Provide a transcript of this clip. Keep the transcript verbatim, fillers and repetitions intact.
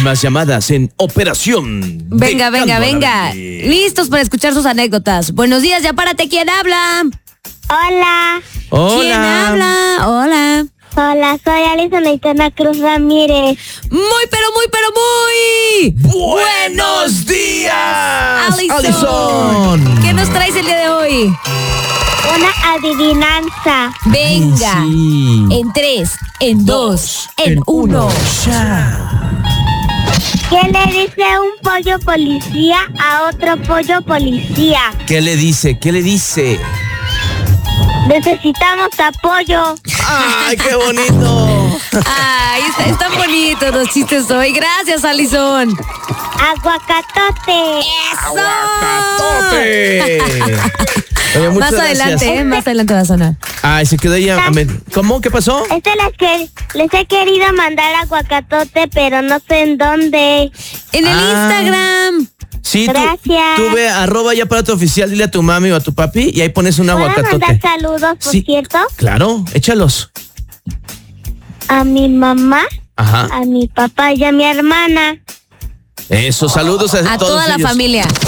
más llamadas en Operación. Venga, venga, venga. Becando. Listos para escuchar sus anécdotas. Buenos días, ya párate. ¿Quién habla? Hola. Hola. ¿Quién habla? Hola. Hola, soy Alison Aitana Cruz Ramírez. Muy, pero muy, pero muy. ¡Buenos días! Alison. Alison. ¿Qué nos traes el día de hoy? Una adivinanza. Venga. Ay, sí. En tres, en dos, en uno. Ya. ¿Qué le dice un pollo policía a otro pollo policía? ¿Qué le dice? ¿Qué le dice? Necesitamos apoyo. ¡Ay, qué bonito! Ay, está- están bonitos los chistes hoy. Gracias, Alison. Aguacatote. ¡Aguacatote! Oye, muchas Más gracias. adelante, ¿eh? Más adelante va a sonar. Ay, se quedó ella. a med- ¿Cómo? ¿Qué pasó? Este les, que, les he querido mandar aguacatote, pero no sé en dónde. En el Ah. Instagram. Sí, tú, Gracias. tú ve arroba ya para tu oficial, dile a tu mami o a tu papi y ahí pones un ¿Puedo aguacatote. mandar saludos, por Sí. cierto? Claro, échalos. A mi mamá, Ajá. a mi papá y a mi hermana. Eso, saludos a, A todos toda la ellos. familia.